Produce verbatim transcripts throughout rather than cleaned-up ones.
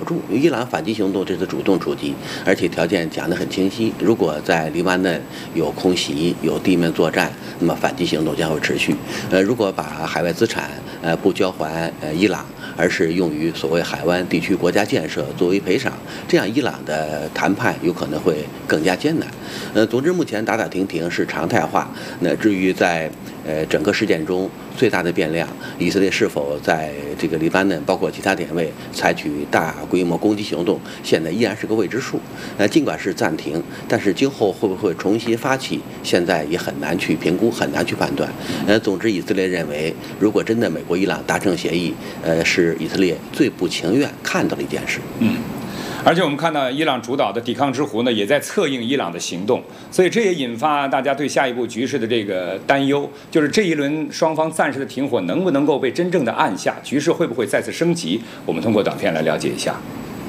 不住。伊朗反击行动这次主动出击，而且条件讲得很清晰，如果在黎巴嫩有空袭、有地面作战，那么反击行动将会持续。呃，如果把海外资产呃不交还呃伊朗，而是用于所谓海湾地区国家建设作为赔偿，这样伊朗的谈判有可能会更加艰难。呃，总之目前打打停停是常态化。那至于在呃整个事件中最大的变量，以色列是否在这个黎巴嫩包括其他点位采取大规模攻击行动，现在依然是个未知数。呃，尽管是暂停，但是今后会不会重新发起，现在也很难去评估，很难去判断。呃，总之以色列认为，如果真的美国伊朗达成协议，呃，是以色列最不情愿看到的一件事。 嗯。而且我们看到伊朗主导的抵抗之狐呢，也在策应伊朗的行动，所以这也引发大家对下一步局势的这个担忧，就是这一轮双方暂时的停火能不能够被真正的按下，局势会不会再次升级？我们通过短片来了解一下。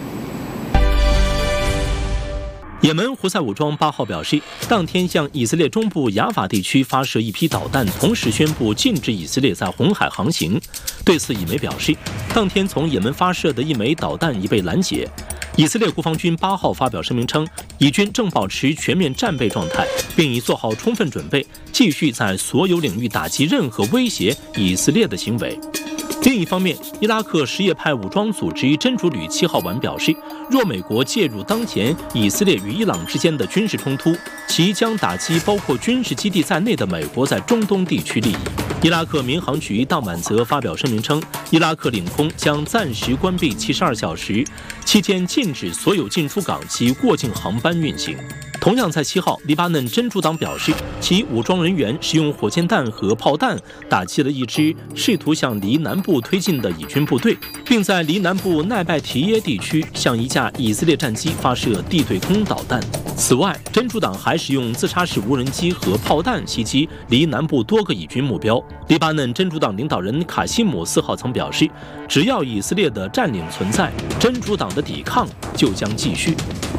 也门胡塞武装八号表示，当天向以色列中部雅法地区发射一批导弹，同时宣布禁止以色列在红海航行。对此，以媒表示，当天从也门发射的一枚导弹已被拦截。以色列国防军八号发表声明称，以军正保持全面战备状态，并已做好充分准备，继续在所有领域打击任何威胁以色列的行为。另一方面，伊拉克什叶派武装组织真主旅七号晚表示，若美国介入当前以色列与伊朗之间的军事冲突，其将打击包括军事基地在内的美国在中东地区利益。伊拉克民航局当晚则发表声明称，伊拉克领空将暂时关闭七十二小时，期间禁止所有进出港及过境航班运行。同样在七号，黎巴嫩真主党表示，其武装人员使用火箭弹和炮弹打击了一支试图向离南部推进的以军部队，并在离南部奈拜提耶地区向一架以色列战机发射地对空导弹。此外，真主党还使用自杀式无人机和炮弹袭击离南部多个以军目标。黎巴嫩真主党领导人卡西姆四号曾表示，只要以色列的占领存在，真主党的抵抗就将继续。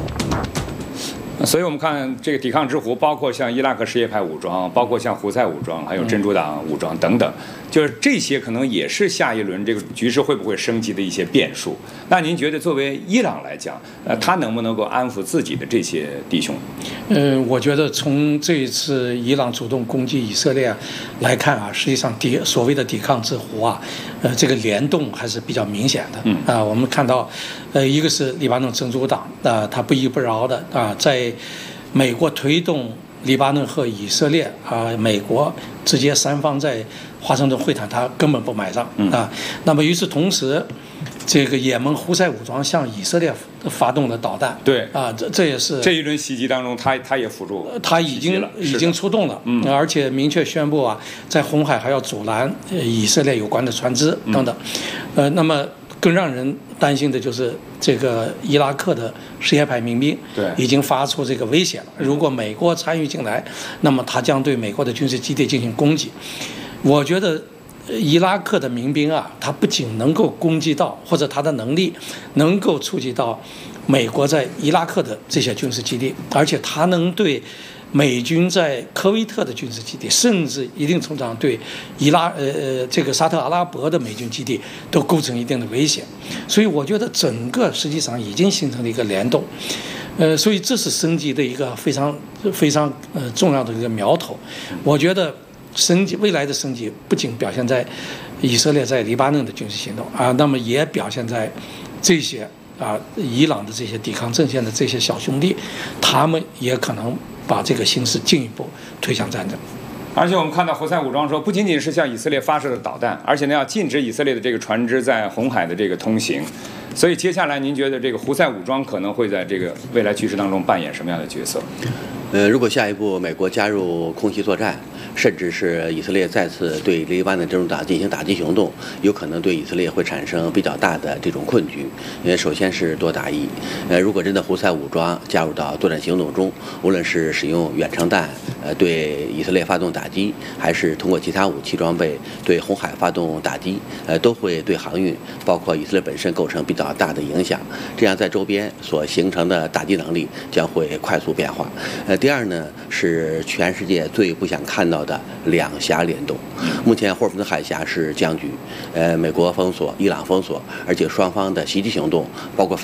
所以我们看这个抵抗之狐，包括像伊拉克什叶派武装，包括像胡塞武装，还有真主党武装等等，就是这些可能也是下一轮这个局势会不会升级的一些变数。那您觉得作为伊朗来讲，呃，他能不能够安抚自己的这些弟兄？ 呃，我觉得从这一次伊朗主动攻击以色列来看啊，实际上抵所谓的抵抗之狐啊，呃，这个联动还是比较明显的。嗯啊，我们看到，呃，一个是黎巴嫩真主党啊，他不依不饶的啊，在美国推动黎巴嫩和以色列啊，美国直接三方在华盛顿会谈，他根本不买账啊。那么与此同时，这个也门胡塞武装向以色列发动了导弹， 对啊，这这也是这一轮袭击当中，他他也辅助， 他已经已经出动了，嗯，而且明确宣布啊，在红海还要阻拦以色列有关的船只等等，嗯、呃，那么。更让人担心的就是这个伊拉克的什叶派民兵已经发出这个威胁了，如果美国参与进来，那么他将对美国的军事基地进行攻击。我觉得伊拉克的民兵啊，他不仅能够攻击到，或者他的能力能够触及到美国在伊拉克的这些军事基地，而且他能对美军在科威特的军事基地，甚至一定程度上对伊拉呃呃这个沙特阿拉伯的美军基地都构成一定的威胁，所以我觉得整个实际上已经形成了一个联动，呃，所以这是升级的一个非常非常呃重要的一个苗头。我觉得升级未来的升级不仅表现在以色列在黎巴嫩的军事行动啊，那么也表现在这些啊伊朗的这些抵抗阵线的这些小兄弟，他们也可能把这个形势进一步推向战争。 而且我们看到胡塞武装说，不仅仅是向以色列发射的导弹，而且呢要禁止以色列的这个船只在红海的这个通行。所以接下来您觉得这个胡塞武装可能会在这个未来局势当中扮演什么样的角色？ 呃，如果下一步美国加入空袭作战，甚至是以色列再次对黎巴嫩真主党进行打击行动，有可能对以色列会产生比较大的这种困局。因为首先是多打一，呃，如果真的胡塞武装加入到作战行动中，无论是使用远程弹，呃，对以色列发动打击，还是通过其他武器装备对红海发动打击，呃，都会对航运，包括以色列本身构成比较大的影响。这样在周边所形成的打击能力将会快速变化。呃，第二呢是全世界最不想看到的两峡联动。目前霍尔木兹海峡是僵局，呃，美国封锁，伊朗封锁，而且双方的袭击行动，包括反